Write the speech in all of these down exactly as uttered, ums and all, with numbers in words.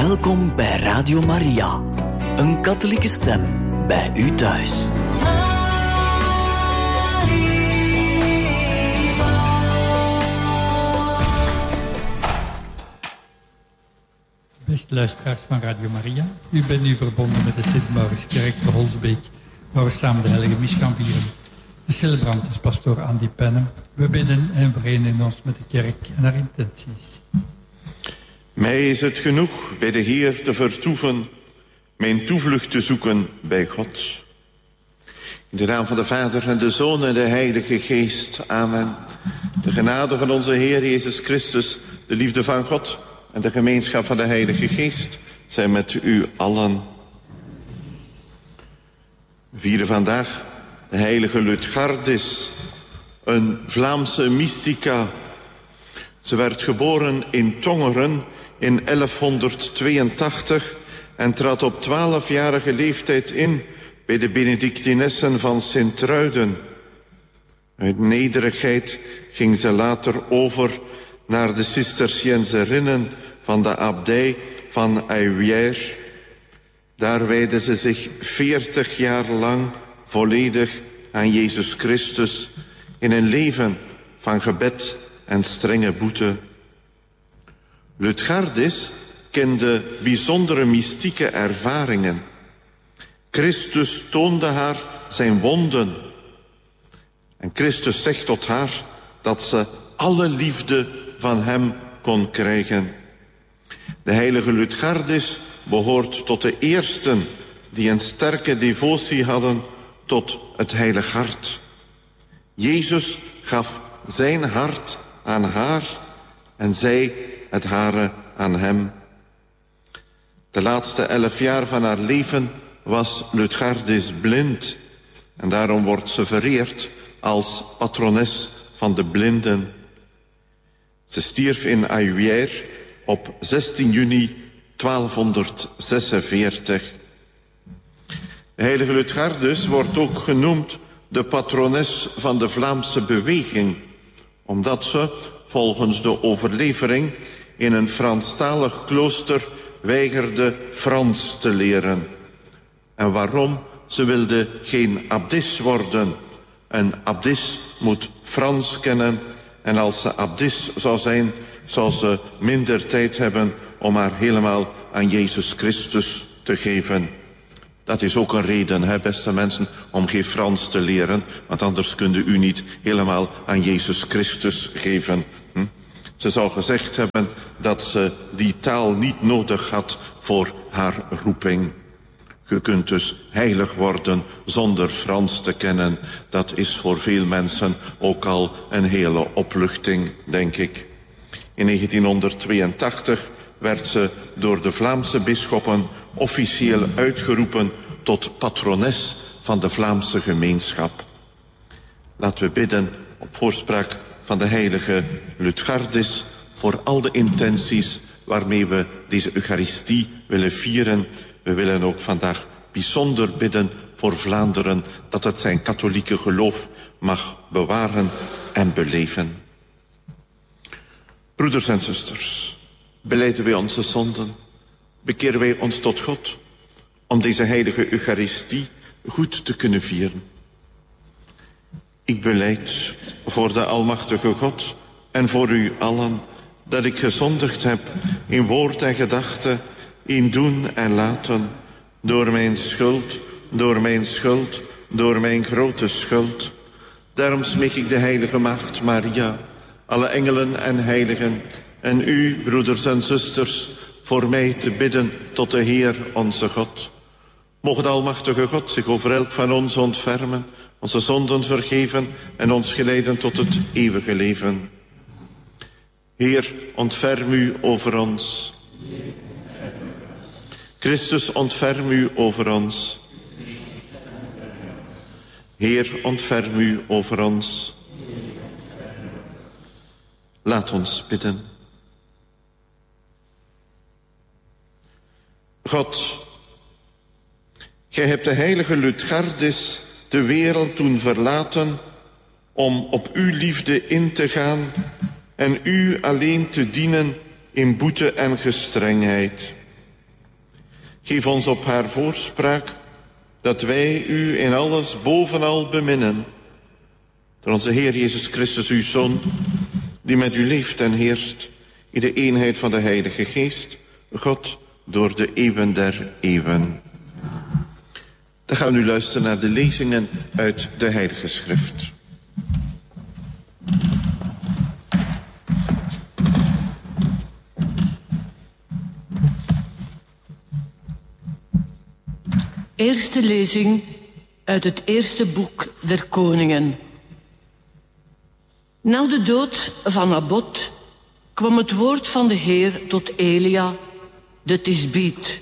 Welkom bij Radio Maria, een katholieke stem bij u thuis. Beste luisteraars van Radio Maria, u bent nu verbonden met de Sint-Mauritskerk te Holsbeek, waar we samen de heilige mis gaan vieren. De celebrant is pastoor Andy Penne. We bidden en verenigen ons met de kerk en haar intenties. Mij is het genoeg bij de Heer te vertoeven, mijn toevlucht te zoeken bij God. In de naam van de Vader en de Zoon en de Heilige Geest. Amen. De genade van onze Heer Jezus Christus, de liefde van God en de gemeenschap van de Heilige Geest zijn met u allen. We vieren vandaag de heilige Lutgardis, een Vlaamse mystica. Ze werd geboren in Tongeren in elfhonderdtweeëntachtig en trad op twaalfjarige leeftijd in bij de Benedictinessen van Sint-Truiden. Uit nederigheid ging ze later over naar de Cisterciënserinnen van de abdij van Aywières. Daar wijdde ze zich veertig jaar lang volledig aan Jezus Christus in een leven van gebed en strenge boete. Lutgardis kende bijzondere mystieke ervaringen. Christus toonde haar zijn wonden. En Christus zegt tot haar dat ze alle liefde van hem kon krijgen. De heilige Lutgardis behoort tot de eersten die een sterke devotie hadden tot het heilig hart. Jezus gaf zijn hart aan haar en zij het hare aan hem. De laatste elf jaar van haar leven was Lutgardis blind en daarom wordt ze vereerd als patrones van de blinden. Ze stierf in Aywières op zestien juni twaalfhonderdzesenveertig. De heilige Lutgardis wordt ook genoemd de patrones van de Vlaamse beweging, omdat ze, volgens de overlevering, in een Franstalig klooster weigerde Frans te leren. En waarom? Ze wilde geen abdis worden. Een abdis moet Frans kennen en als ze abdis zou zijn, zou ze minder tijd hebben om haar helemaal aan Jezus Christus te geven. Dat is ook een reden, hè, beste mensen, om geen Frans te leren, want anders kunt u niet helemaal aan Jezus Christus geven. Hm? Ze zou gezegd hebben dat ze die taal niet nodig had voor haar roeping. Je kunt dus heilig worden zonder Frans te kennen. Dat is voor veel mensen ook al een hele opluchting, denk ik. In negentienhonderdtweeëntachtig werd ze door de Vlaamse bisschoppen officieel uitgeroepen tot patrones van de Vlaamse gemeenschap. Laten we bidden op voorspraak van de heilige Lutgardis voor al de intenties waarmee we deze Eucharistie willen vieren. We willen ook vandaag bijzonder bidden voor Vlaanderen dat het zijn katholieke geloof mag bewaren en beleven. Broeders en zusters, belijden wij onze zonden, bekeren wij ons tot God om deze heilige Eucharistie goed te kunnen vieren. Ik belijd voor de almachtige God en voor u allen dat ik gezondigd heb in woord en gedachte, in doen en laten, door mijn schuld, door mijn schuld, door mijn grote schuld. Daarom smeek ik de heilige Maagd Maria, alle engelen en heiligen en u, broeders en zusters, voor mij te bidden tot de Heer onze God. Mocht de almachtige God zich over elk van ons ontfermen, onze zonden vergeven en ons geleiden tot het eeuwige leven. Heer, ontferm u over ons. Christus, ontferm u over ons. Heer, ontferm u over ons. Laat ons bidden. God, gij hebt de heilige Lutgardis de wereld doen verlaten om op uw liefde in te gaan en u alleen te dienen in boete en gestrengheid. Geef ons op haar voorspraak dat wij u in alles bovenal beminnen. Door onze Heer Jezus Christus, uw Zoon, die met u leeft en heerst in de eenheid van de Heilige Geest, God, door de eeuwen der eeuwen. Dan gaan we nu luisteren naar de lezingen uit de Heilige Schrift. Eerste lezing uit het eerste boek der Koningen. Na de dood van Nabot kwam het woord van de Heer tot Elia, de Tisbiet.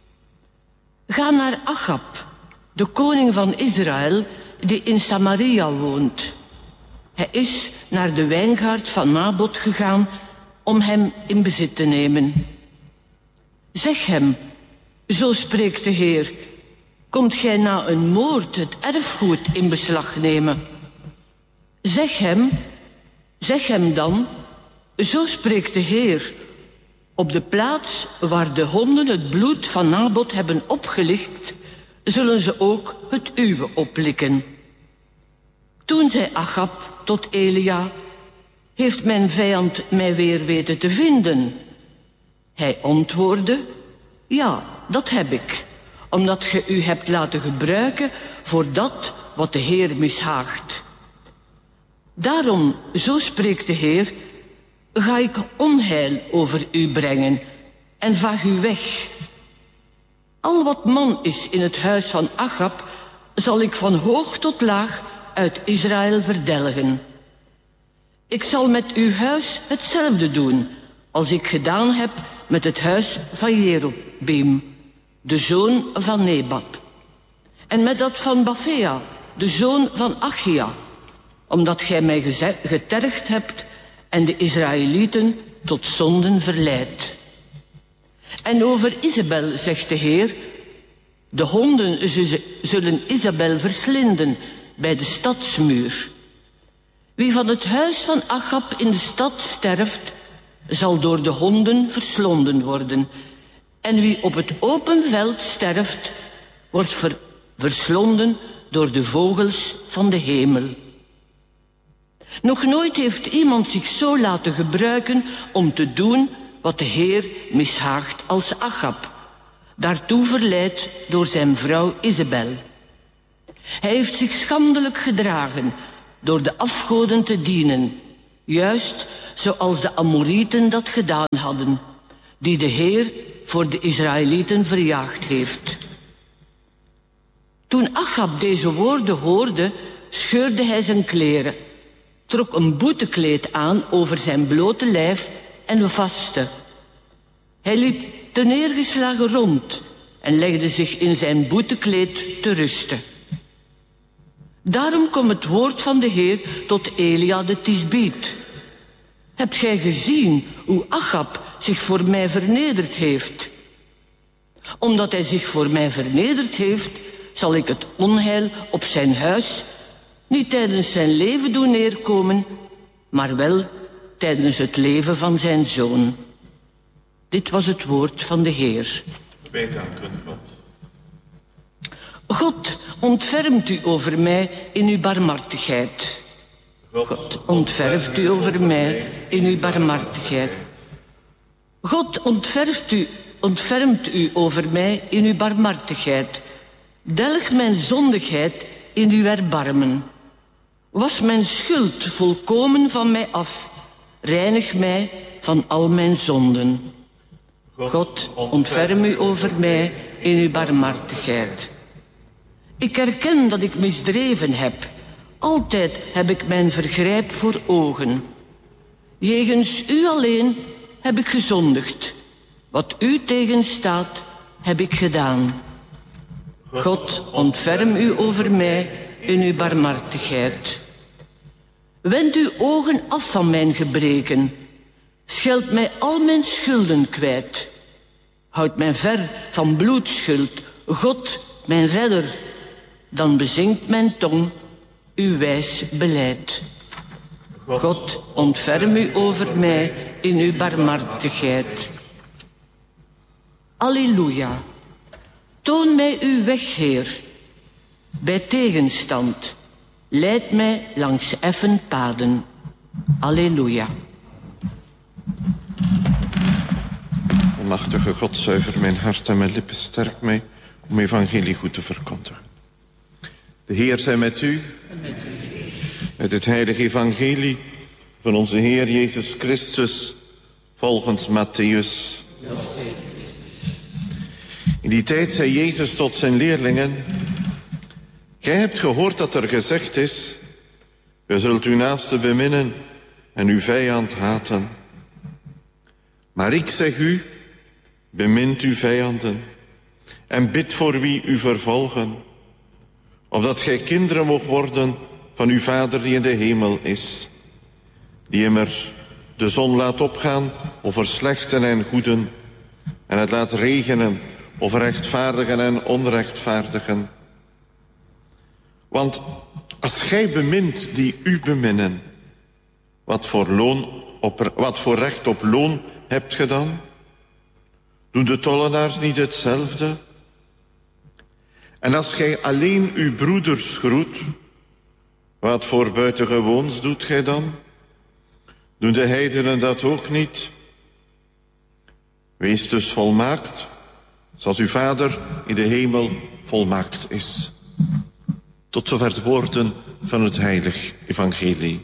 Ga naar Achab, de koning van Israël, die in Samaria woont. Hij is naar de wijngaard van Nabot gegaan om hem in bezit te nemen. Zeg hem, zo spreekt de Heer, komt gij na een moord het erfgoed in beslag nemen? Zeg hem, zeg hem dan, zo spreekt de Heer, op de plaats waar de honden het bloed van Nabot hebben opgelikt, zullen ze ook het uwe oplikken. Toen zei Achab tot Elia, heeft mijn vijand mij weer weten te vinden? Hij antwoordde, ja, dat heb ik, omdat ge u hebt laten gebruiken voor dat wat de Heer mishaagt. Daarom, zo spreekt de Heer, ga ik onheil over u brengen en vaag u weg. Al wat man is in het huis van Achab, zal ik van hoog tot laag uit Israël verdelgen. Ik zal met uw huis hetzelfde doen als ik gedaan heb met het huis van Jerobeam, de zoon van Nebat, en met dat van Bafea, de zoon van Achia, omdat gij mij getergd hebt en de Israëlieten tot zonden verleidt. En over Isabel zegt de Heer, de honden zullen Isabel verslinden bij de stadsmuur. Wie van het huis van Achab in de stad sterft, zal door de honden verslonden worden. En wie op het open veld sterft, wordt ver verslonden door de vogels van de hemel. Nog nooit heeft iemand zich zo laten gebruiken om te doen wat de Heer mishaagt als Achab, daartoe verleid door zijn vrouw Isabel. Hij heeft zich schandelijk gedragen door de afgoden te dienen, juist zoals de Amorieten dat gedaan hadden, die de Heer voor de Israëlieten verjaagd heeft. Toen Achab deze woorden hoorde, scheurde hij zijn kleren, trok een boetekleed aan over zijn blote lijf en vastte. Hij liep terneergeslagen rond en legde zich in zijn boetekleed te rusten. Daarom kwam het woord van de Heer tot Elia de Tisbiet. Hebt gij gezien hoe Achab zich voor mij vernederd heeft? Omdat hij zich voor mij vernederd heeft, zal ik het onheil op zijn huis niet tijdens zijn leven doen neerkomen, maar wel tijdens het leven van zijn zoon. Dit was het woord van de Heer. Wij danken God. God, ontfermt u over mij in uw barmhartigheid. God, ontfermt u over mij in uw barmhartigheid. God, ontfermt u, ontfermt u over mij in uw barmhartigheid. Delg mijn zondigheid in uw erbarmen. Was mijn schuld volkomen van mij af. Reinig mij van al mijn zonden. God, ontferm u over mij in uw barmhartigheid. Ik erken dat ik misdreven heb. Altijd heb ik mijn vergrijp voor ogen. Jegens u alleen heb ik gezondigd. Wat u tegenstaat, heb ik gedaan. God, ontferm u over mij in uw barmhartigheid. Wend uw ogen af van mijn gebreken. Scheld mij al mijn schulden kwijt. Houd mij ver van bloedschuld, God, mijn redder. Dan bezinkt mijn tong uw wijs beleid. God, ontferm u over mij in uw barmhartigheid. Alleluia. Toon mij uw weg, Heer. Bij tegenstand, leid mij langs effen paden. Alleluia. Almachtige God, zuiver mijn hart en mijn lippen, sterk mij om evangelie goed te verkondigen. De Heer zij met u. Met het heilige evangelie van onze Heer Jezus Christus volgens Matthäus. In die tijd zei Jezus tot zijn leerlingen: gij hebt gehoord dat er gezegd is, ge zult uw naaste beminnen en uw vijand haten. Maar ik zeg u, bemint uw vijanden en bid voor wie u vervolgen, opdat gij kinderen moogt worden van uw Vader die in de hemel is, die immers de zon laat opgaan over slechten en goeden en het laat regenen over rechtvaardigen en onrechtvaardigen. Want als gij bemint die u beminnen, wat voor, loon op, wat voor recht op loon hebt ge dan? Doen de tollenaars niet hetzelfde? En als gij alleen uw broeders groet, wat voor buitengewoons doet gij dan? Doen de heidenen dat ook niet? Wees dus volmaakt, zoals uw Vader in de hemel volmaakt is. Tot zover de woorden van het heilig evangelie.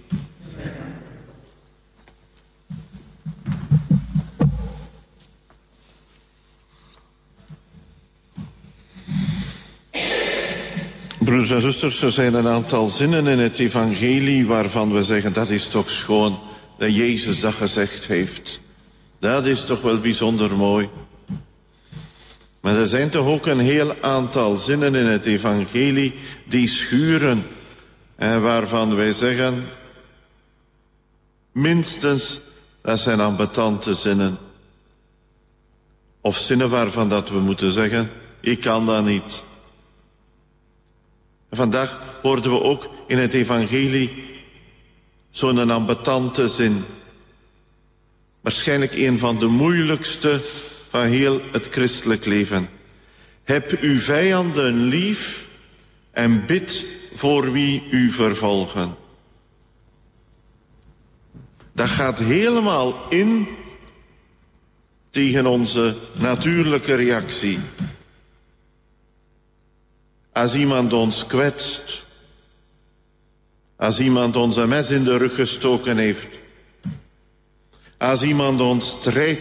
Broeders en zusters, er zijn een aantal zinnen in het evangelie waarvan we zeggen, dat is toch schoon dat Jezus dat gezegd heeft. Dat is toch wel bijzonder mooi. Maar er zijn toch ook een heel aantal zinnen in het evangelie die schuren en waarvan wij zeggen, minstens, dat zijn ambetante zinnen. Of zinnen waarvan dat we moeten zeggen, ik kan dat niet. En vandaag hoorden we ook in het evangelie zo'n ambetante zin. Waarschijnlijk een van de moeilijkste van heel het christelijk leven. Heb uw vijanden lief en bid voor wie u vervolgen. Dat gaat helemaal in tegen onze natuurlijke reactie. Als iemand ons kwetst, als iemand ons een mes in de rug gestoken heeft, als iemand ons strijdt